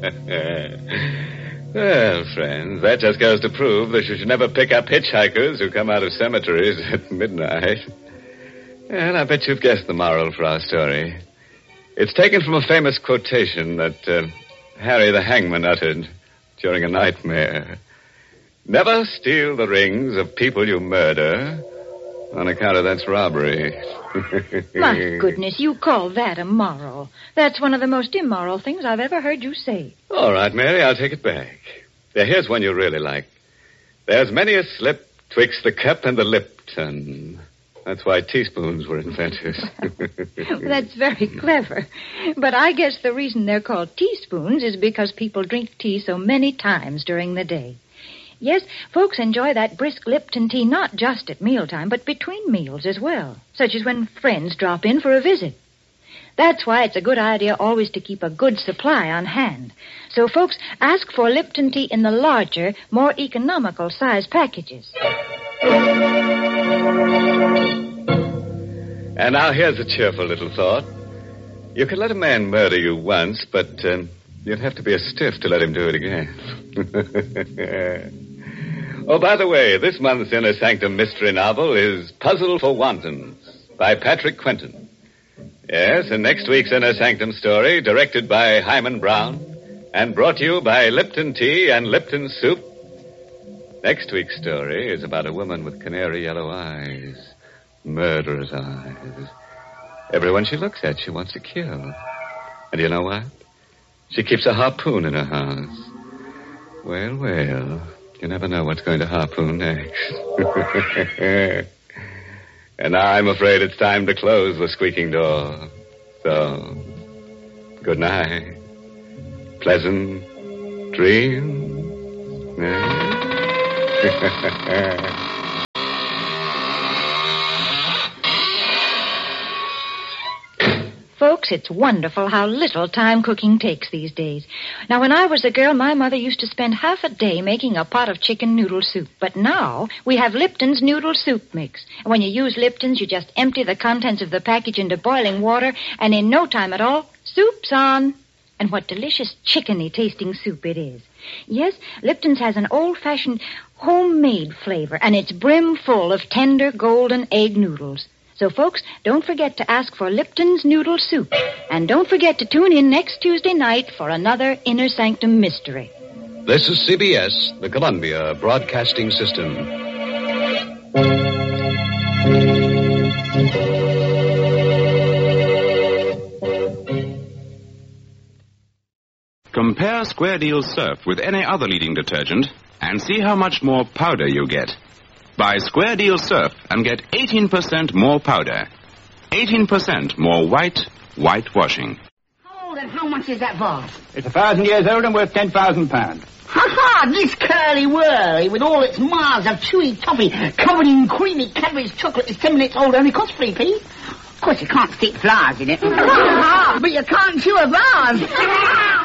Well, friends, that just goes to prove that you should never pick up hitchhikers who come out of cemeteries at midnight. And I bet you've guessed the moral for our story. It's taken from a famous quotation that Harry the Hangman uttered during a nightmare. Never steal the rings of people you murder, on account of that's robbery. My goodness, you call that a moral. That's one of the most immoral things I've ever heard you say. All right, Mary, I'll take it back. Now, here's one you really like. There's many a slip twixt the cup and the Lipton. That's why teaspoons were invented. That's very clever. But I guess the reason they're called teaspoons is because people drink tea so many times during the day. Yes, folks enjoy that brisk Lipton tea not just at mealtime, but between meals as well, such as when friends drop in for a visit. That's why it's a good idea always to keep a good supply on hand. So, folks, ask for Lipton tea in the larger, more economical size packages. And now here's a cheerful little thought. You could let a man murder you once, but you'd have to be a stiff to let him do it again. Oh, by the way, this month's Inner Sanctum mystery novel is Puzzle for Wantons by Patrick Quentin. Yes, and next week's Inner Sanctum story, directed by Hyman Brown and brought to you by Lipton Tea and Lipton Soup. Next week's story is about a woman with canary yellow eyes, murderous eyes. Everyone she looks at, she wants to kill. And you know what? She keeps a harpoon in her house. Well, well, you never know what's going to harpoon next. And now I'm afraid it's time to close the squeaking door. So, good night. Pleasant dreams. Folks, it's wonderful how little time cooking takes these days. Now, when I was a girl, my mother used to spend half a day making a pot of chicken noodle soup. But now, we have Lipton's noodle soup mix. And when you use Lipton's, you just empty the contents of the package into boiling water, and in no time at all, soup's on. And what delicious chickeny-tasting soup it is. Yes, Lipton's has an old-fashioned homemade flavor, and it's brim full of tender golden egg noodles. So, folks, don't forget to ask for Lipton's Noodle Soup. And don't forget to tune in next Tuesday night for another Inner Sanctum mystery. This is CBS, the Columbia Broadcasting System. Compare Square Deal Surf with any other leading detergent and see how much more powder you get. Buy Square Deal Surf and get 18% more powder. 18% more whitewashing. How old and how much is that vase? It's 1,000 years old and worth £10,000. Ha-ha! This curly-whirly with all its miles of chewy toffee covered in creamy Cadbury's chocolate is 10 minutes old, only costs 3p. Of course, you can't stick flowers in it. But you can't chew a vase.